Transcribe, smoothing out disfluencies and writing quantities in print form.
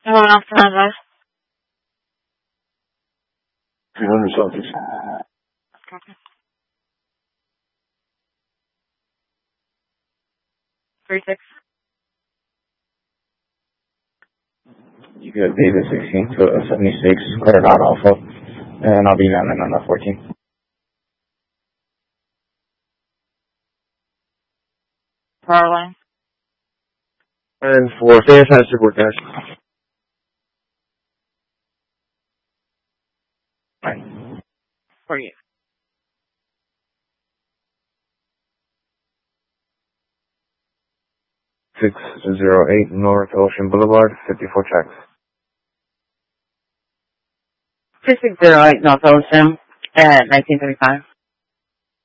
Anyone else behind us? 300 Southeast. Copy. 36. You got David 16 to 76, cleared out Alpha, and I'll be landing on the 14. Power line. And for stay aside support, guys. Bye. For you. 608 North Ocean Boulevard, 54 checks. 2608 North Ocean at 1935.